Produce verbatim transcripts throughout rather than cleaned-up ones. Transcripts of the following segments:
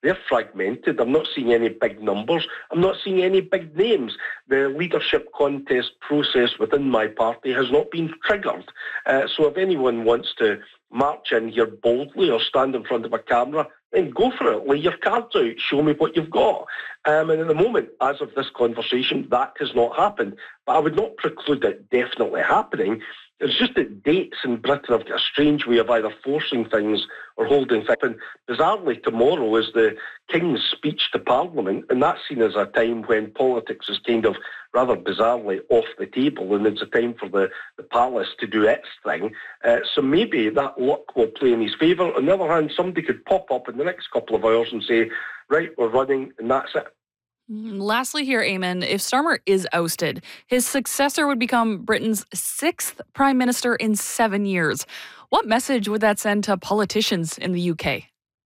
they're fragmented. I'm not seeing any big numbers. I'm not seeing any big names. The leadership contest process within my party has not been triggered. Uh, so if anyone wants to march in here boldly or stand in front of a camera, then go for it. Lay your cards out. Show me what you've got. Um, and at the moment, as of this conversation, that has not happened. But I would not preclude it definitely happening. It's just that dates in Britain have got a strange way of either forcing things or holding things. And bizarrely, tomorrow is the King's speech to Parliament, and that's seen as a time when politics is kind of rather bizarrely off the table, and it's a time for the, the palace to do its thing. Uh, so maybe that luck will play in his favour. On the other hand, somebody could pop up in the next couple of hours and say, right, we're running, and that's it. Lastly here, Eamon, if Starmer is ousted, his successor would become Britain's sixth prime minister in seven years. What message would that send to politicians in the U K?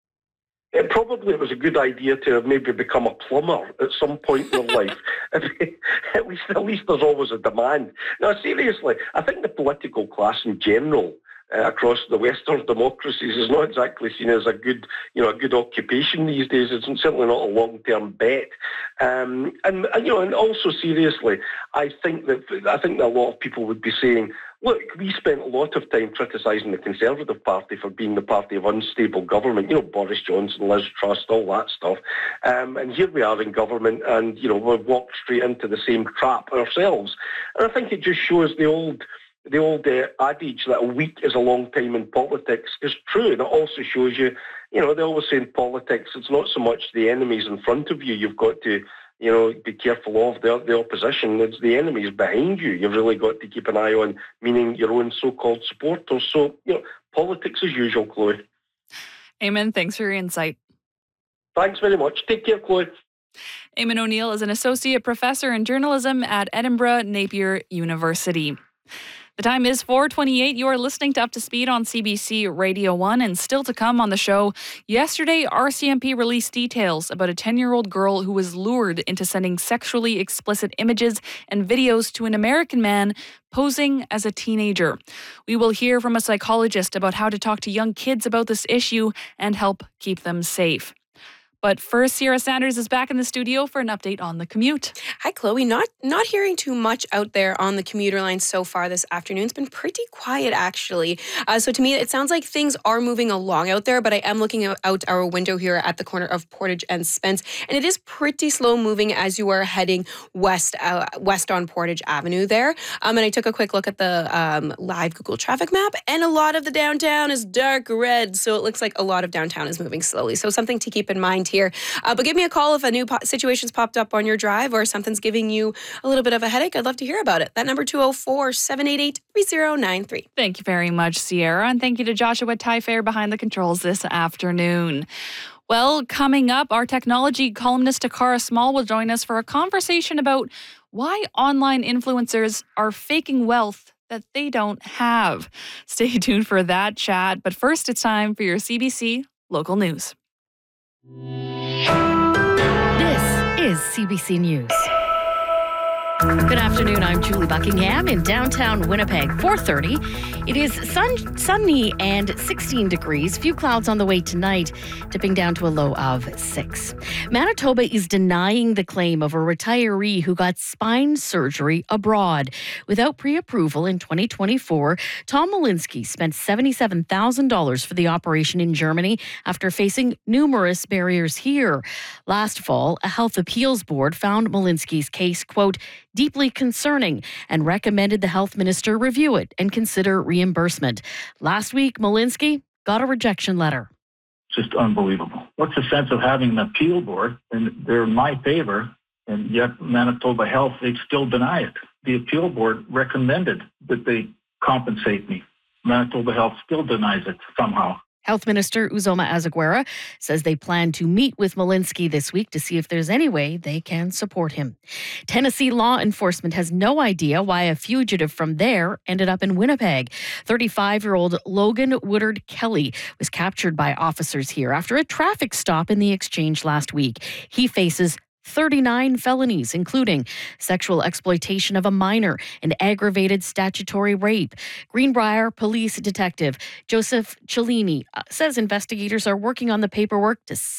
It probably was a good idea to have maybe become a plumber at some point in their life. at least, at least there's always a demand. No, seriously, I think the political class in general Uh, across the Western democracies is not exactly seen as a good, you know, a good occupation these days. It's certainly not a long-term bet. Um, and, and you know, and also seriously, I think that I think that a lot of people would be saying, look, we spent a lot of time criticising the Conservative Party for being the party of unstable government. You know, Boris Johnson, Liz Truss, all that stuff. Um, and here we are in government, and you know, we've walked straight into the same trap ourselves. And I think it just shows the old. The old uh, adage that a week is a long time in politics is true, and it also shows you, you know, they always say in politics, it's not so much the enemies in front of you you've got to, you know, be careful of, the, the opposition, it's the enemies behind you you've really got to keep an eye on, meaning your own so-called supporters. So, you know, politics as usual, Chloe. Eamon, thanks for your insight. Thanks very much. Take care, Chloe. Eamon O'Neill is an associate professor in journalism at Edinburgh Napier University. The time is four twenty-eight. You are listening to Up to Speed on C B C Radio one, and still to come on the show. Yesterday, R C M P released details about a ten-year-old girl who was lured into sending sexually explicit images and videos to an American man posing as a teenager. We will hear from a psychologist about how to talk to young kids about this issue and help keep them safe. But first, Sierra Sanders is back in the studio for an update on the commute. Hi, Chloe. Not not hearing too much out there on the commuter line so far this afternoon. It's been pretty quiet, actually. Uh, so to me, it sounds like things are moving along out there, but I am looking out our window here at the corner of Portage and Spence, and it is pretty slow moving as you are heading west uh, west on Portage Avenue there. Um, and I took a quick look at the um, live Google traffic map, and a lot of the downtown is dark red, so it looks like a lot of downtown is moving slowly. So something to keep in mind here. Uh, but give me a call if a new po- situation's popped up on your drive or something's giving you a little bit of a headache. I'd love to hear about it. That number two oh four, seven eight eight, three oh nine three. Thank you very much, Sierra. And thank you to Joshua Tyfair behind the controls this afternoon. Well, coming up, our technology columnist Takara Small will join us for a conversation about why online influencers are faking wealth that they don't have. Stay tuned for that chat. But first, it's time for your C B C Local News. This is C B C News. Good afternoon, I'm Julie Buckingham in downtown Winnipeg, four thirty. It is sun, sunny and sixteen degrees. Few clouds on the way tonight, dipping down to a low of six. Manitoba is denying the claim of a retiree who got spine surgery abroad. Without pre-approval in twenty twenty-four, Tom Malinsky spent seventy-seven thousand dollars for the operation in Germany after facing numerous barriers here. Last fall, a health appeals board found Malinsky's case, quote, deeply concerning and recommended the health minister review it and consider reimbursement. Last week, Malinsky got a rejection letter. Just unbelievable. What's the sense of having an appeal board and they're in my favor, and yet Manitoba Health, they still deny it? The appeal board recommended that they compensate me. Manitoba Health still denies it somehow. Health Minister Uzoma Azaguera says they plan to meet with Malinsky this week to see if there's any way they can support him. Tennessee law enforcement has no idea why a fugitive from there ended up in Winnipeg. thirty-five-year-old Logan Woodard Kelly was captured by officers here after a traffic stop in the exchange last week. He faces thirty-nine felonies, including sexual exploitation of a minor and aggravated statutory rape. Greenbrier Police Detective Joseph Cellini says investigators are working on the paperwork to